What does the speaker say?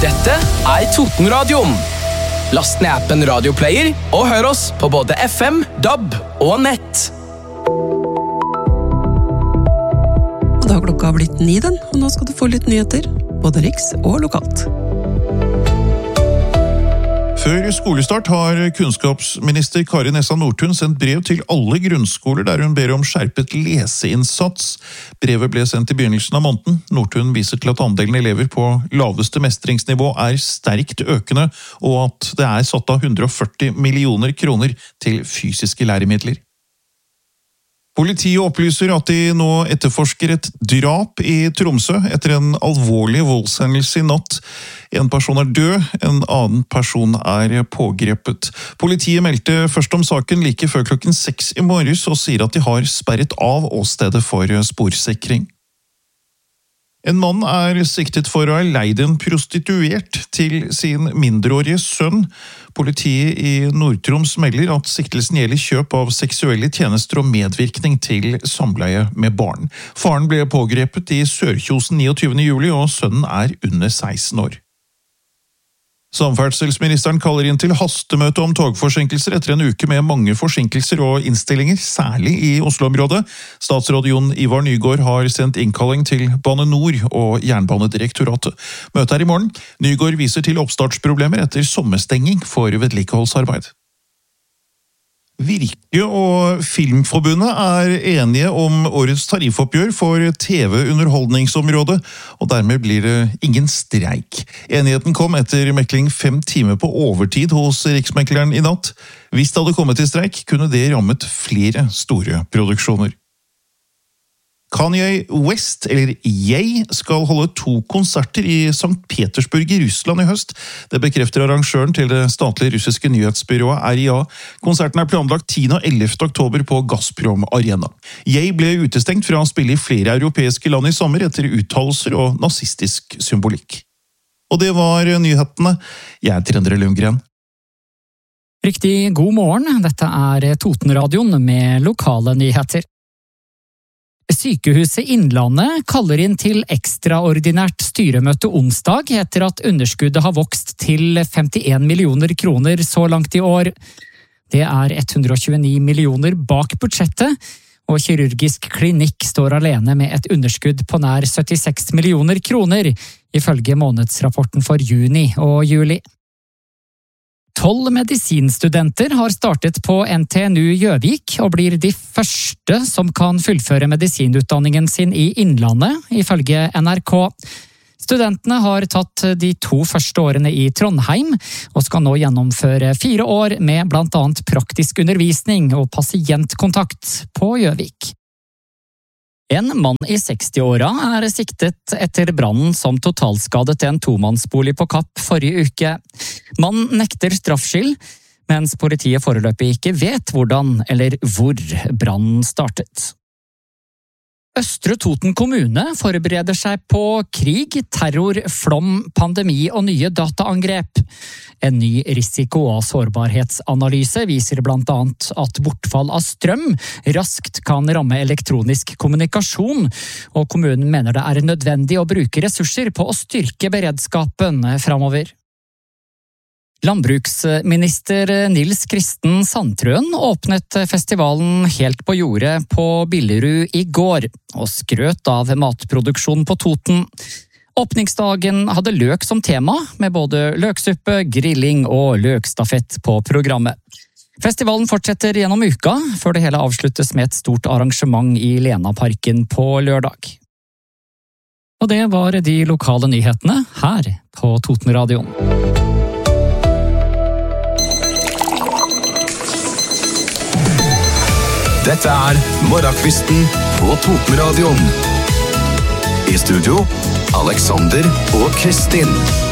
Dette Totenradioen. Last ned appen Radioplayer og hør oss på både FM, DAB og nett. Og da har klokka blitt 9 den, og nå skal du få litt nyheter, både riks og lokalt. Før skolestart har kunnskapsminister Kari Nessa Nordtun sendt brev til alle grunnskoler der hun ber om skjerpet leseinnsats. Brevet ble sendt i begynnelsen av måneden. Nordtun viser til at andelen elever på laveste mestringsnivå er sterkt økende, og at det er satt av 140 millioner kroner til fysiske læremidler. Politiet opplyser at de nå etterforsker et drap i Tromsø etter en alvorlig voldshendelse i natt. En person er død, en annen person er pågrepet. Politiet meldte først om saken like før klokken 6 i morges og sier at de har sperret av åstedet for sporsikring. En mann er siktet for å ha leid en prostituert til sin mindreårige sønn. Politiet i Nord-Troms melder at siktelsen gjelder kjøp av seksuelle tjenester og medvirkning til samleie med barn. Faren ble pågrepet i Sørkjosen 29. juli, og sønnen er under 16 år. Samferdselsministeren kaller inn til hastemøte om togforsinkelser etter en uke med mange forsinkelser og innstillinger, særlig i Oslo-området. Statsråd Jon Ivar Nygård har sendt innkalling til Bane Nor og Jernbanedirektoratet. Møtet er i morgen. Nygård viser til oppstartsproblemer etter sommerstenging for vedlikeholdsarbeid. Virke og Filmforbundet er enige om årets tariffoppgjør for TV-underholdningsområdet, og dermed blir det ingen streik. Enigheten kom etter mekling 5 timer på overtid hos Riksmekleren i natt. Hvis det hadde kommet til streik, kunne det rammet flere store produksjoner. Kanye West, eller Ye, skal holde 2 konserter i St. Petersburg i Russland i høst. Det bekrefter arrangøren til det statlige russiske nyhetsbyrået RIA. Konserten er planlagt 10. og 11. oktober på Gazprom Arena. Ye ble utestengt fra å spille i flere europeiske land i sommer etter uttalelser og nazistisk symbolikk. Og det var nyhetene. Jeg er Trendre Lundgren. Riktig god morgen, dette er Totenradioen med lokale nyheter. Sykehuset Innlandet kaller inn til ekstraordinært styremøte onsdag etter at underskuddet har vokst til 51 millioner kroner så langt i år. Det er 129 millioner bak budsjettet, og kirurgisk klinikk står alene med et underskudd på nær 76 millioner kroner, ifølge månedsrapporten for juni og juli. 12 medisinstudenter har startet på NTNU Gjøvik og blir de første som kan fullføre medisinutdanningen sin i Innlandet, ifølge NRK. Studentene har tatt de 2 første årene i Trondheim og skal nå gjennomføre 4 år med blant annet praktisk undervisning og pasientkontakt på Gjøvik. En mann i 60-åra er siktet etter brannen som totalskadet en tomannsbolig på Kapp forrige uke. Mannen nekter straffskyld, mens politiet foreløpig ikke vet hvordan eller hvor brannen startet. Østre Toten kommune forbereder seg på krig, terror, flom, pandemi og nye dataangrep. En ny risiko- og sårbarhetsanalyse viser blant annet at bortfall av strøm raskt kan ramme elektronisk kommunikasjon, og kommunen mener det er nødvendig å bruke ressurser på å styrke beredskapen fremover. Landbruksminister Nils Kristen Sandtrøen åpnet festivalen Helt på jordet på Billerud i går, og skrøt av matproduksjon på Toten. Åpningsdagen hadde løk som tema, med både løksuppe, grilling og løkstafett på programmet. Festivalen fortsetter gjennom uka, før det hele avsluttes med et stort arrangement i Lenaparken på lørdag. Og det var de lokale nyhetene her på Totenradioen. Dette er Morgenkvisten på Totenradioen. I studio, Alexander og Kristin.